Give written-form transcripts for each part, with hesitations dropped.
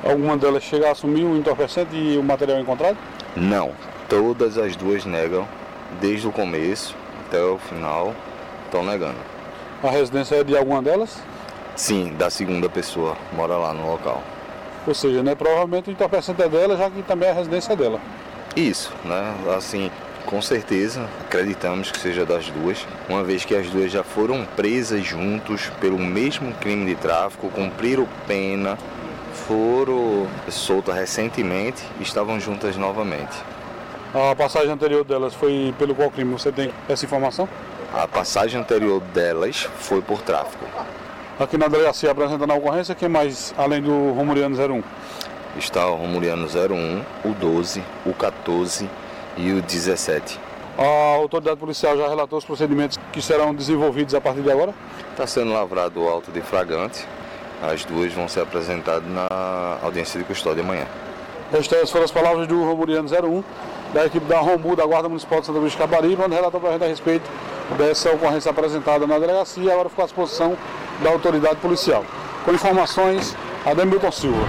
Alguma delas chega a assumir o entorpecente e o material encontrado? Não, todas as duas negam, desde o começo até o final, estão negando. A residência é de alguma delas? Sim, da segunda pessoa, mora lá no local. Ou seja, né, provavelmente o entorpecente é dela, já que também é a residência dela. Isso, né? Assim, com certeza, acreditamos que seja das duas, uma vez que as duas já foram presas juntos pelo mesmo crime de tráfico, cumpriram pena, foram soltas recentemente e estavam juntas novamente. A passagem anterior delas foi pelo qual crime? Você tem essa informação? A passagem anterior delas foi por tráfico. Aqui na delegacia apresentando a ocorrência, quem mais, além do Romuliano 01? Está o Romuliano 01, o 12, o 14 e o 17. A autoridade policial já relatou os procedimentos que serão desenvolvidos a partir de agora? Está sendo lavrado o auto de flagrante. As duas vão ser apresentadas na audiência de custódia amanhã. Estas foram as palavras do Romuliano 01, da equipe da ROMU, da Guarda Municipal de Santa Cruz de Cabaribe, onde relatou para a gente a respeito dessa ocorrência apresentada na delegacia e agora ficou à disposição da autoridade policial. Com informações, Ademilton Silva.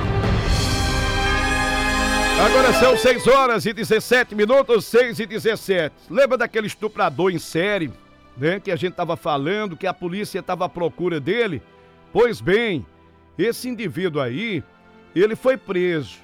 Agora são 6h17, 6h17. Lembra daquele estuprador em série, né? Que a gente estava falando, que a polícia estava à procura dele? Pois bem, esse indivíduo aí, ele foi preso.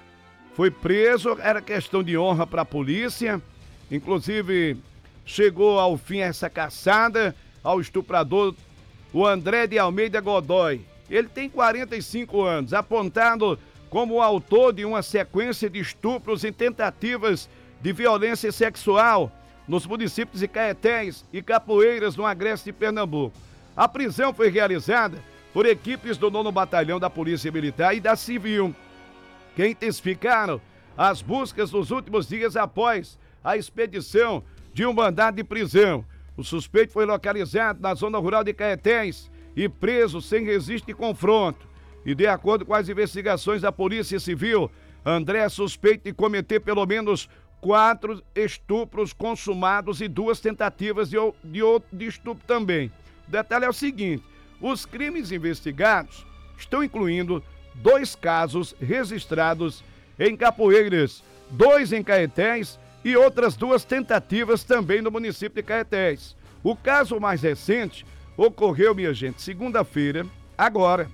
Era questão de honra para a polícia. Inclusive, chegou ao fim essa caçada ao estuprador, o André de Almeida Godoy. Ele tem 45 anos, apontado como o autor de uma sequência de estupros e tentativas de violência sexual nos municípios de Caetés e Capoeiras, no Agreste de Pernambuco. A prisão foi realizada por equipes do 9º Batalhão da Polícia Militar e da Civil, que intensificaram as buscas nos últimos dias após a expedição de um mandado de prisão. O suspeito foi localizado na zona rural de Caetés e preso sem registro de confronto. E de acordo com as investigações da Polícia Civil, André é suspeito de cometer pelo menos 4 estupros consumados e 2 tentativas de estupro também. O detalhe é o seguinte: os crimes investigados estão incluindo 2 casos registrados em Capoeiras, 2 em Caetés e outras 2 tentativas também no município de Caetés. O caso mais recente ocorreu, minha gente, segunda-feira, agora.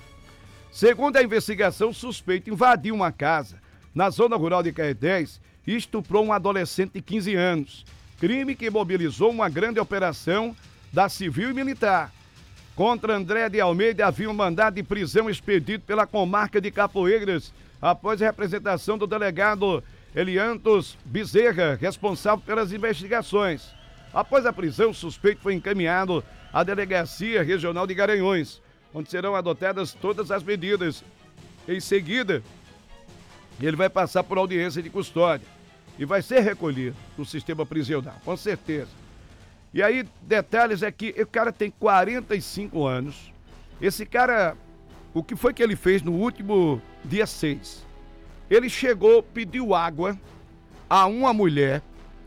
Segundo a investigação, o suspeito invadiu uma casa na zona rural de Caetés e estuprou um adolescente de 15 anos. Crime que mobilizou uma grande operação da Civil e Militar. Contra André de Almeida havia um mandado de prisão expedido pela comarca de Capoeiras após a representação do delegado Eliantos Bezerra, responsável pelas investigações. Após a prisão, o suspeito foi encaminhado à Delegacia Regional de Garanhuns, onde serão adotadas todas as medidas. Em seguida, ele vai passar por audiência de custódia e vai ser recolhido no sistema prisional, com certeza. E aí, detalhes é que o cara tem 45 anos. Esse cara, o que foi que ele fez no último dia 6? Ele chegou, pediu água a uma mulher.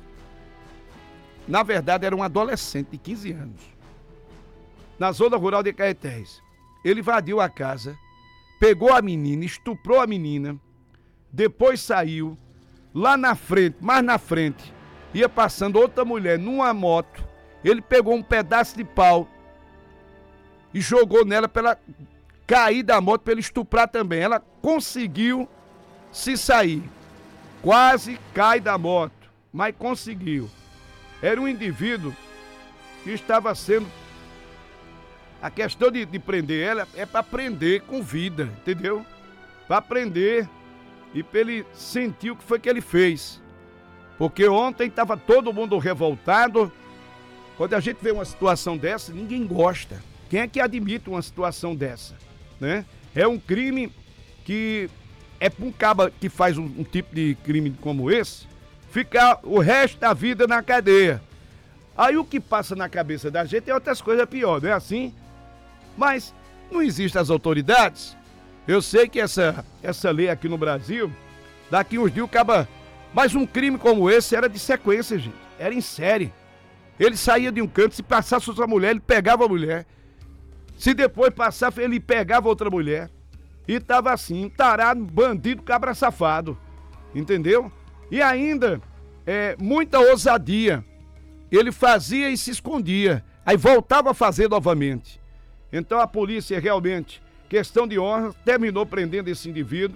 Na verdade, era um adolescente de 15 anos. Na zona rural de Caetés. Ele invadiu a casa, pegou a menina, estuprou a menina, depois saiu. Lá na frente, mais na frente, ia passando outra mulher numa moto. Ele pegou um pedaço de pau e jogou nela para ela cair da moto, para ele estuprar também. Ela conseguiu se sair. Quase cai da moto, mas conseguiu. Era um indivíduo que estava sendo... A questão de prender ela é para prender com vida, entendeu? Para prender e para ele sentir o que foi que ele fez. Porque ontem estava todo mundo revoltado. Quando a gente vê uma situação dessa, ninguém gosta. Quem é que admite uma situação dessa, né? É um crime que é para um caba que faz um tipo de crime como esse, ficar o resto da vida na cadeia. Aí o que passa na cabeça da gente é outras coisas piores, não é assim? Mas não existem as autoridades. Eu sei que essa lei aqui no Brasil, daqui uns dias acaba... Mas um crime como esse era de sequência, gente. Era em série. Ele saía de um canto, se passasse outra mulher, ele pegava a mulher. Se depois passasse, ele pegava outra mulher. e tava assim, tarado, bandido, cabra safado, entendeu? E ainda, muita ousadia. Ele fazia e se escondia, aí voltava a fazer novamente. Então a polícia realmente, questão de honra, terminou prendendo esse indivíduo